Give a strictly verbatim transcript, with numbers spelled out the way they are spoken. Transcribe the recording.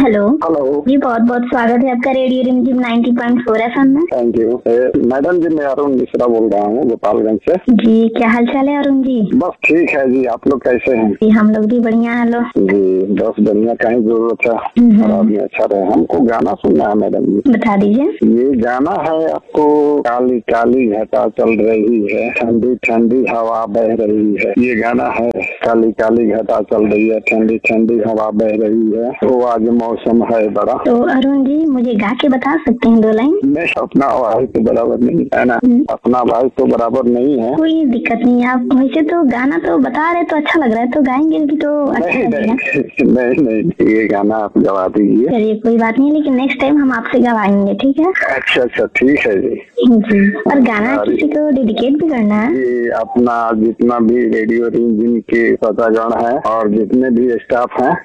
Hello hello जी, बहुत बहुत स्वागत है आपका रेडियो रिमझिम नाइंटी पॉइंट फोर एफएम में। Thank you. मैडम जी, मैं अरुण मिश्रा बोल रहा हूँ गोपालगंज से। जी, क्या हाल चाल है अरुण जी? बस ठीक है जी, आप लोग कैसे हैं? जी, हम लोग भी बढ़िया है। लो जी, बस बढ़िया, कहीं जरूरत है हम्म। और आदमी अच्छा रहे। हमको गाना सुनना है मैडम जी। बता दीजिए। ये गाना है आपको, काली काली घटा चल रही है, ठंडी ठंडी हवा बह रही है। ये गाना है, काली काली घटा चल रही है, ठंडी ठंडी हवा बह रही है, वो आज मौसम है बड़ा। तो अरुण जी, मुझे गा के बता सकते हैं दो लाइन? मैं अपना आवाज तो बराबर नहीं है ना, अपना आवाज तो बराबर नहीं है। कोई दिक्कत नहीं है। आप वैसे तो गाना तो बता रहे तो अच्छा लग रहा है, तो गाएंगे भी तो अच्छा नहीं लगेगा। नहीं नहीं नहीं, ये गाना आप गवा दीजिए। चलिए कोई बात नहीं, लेकिन नेक्स्ट टाइम हम आपसे गवाएंगे, ठीक है? अच्छा अच्छा, ठीक है जी। जी, और गाना किसी को डेडिकेट भी करना है? ये अपना जितना भी रेडियो रिमझिम के श्रोतागण है और जितने भी स्टाफ हैं,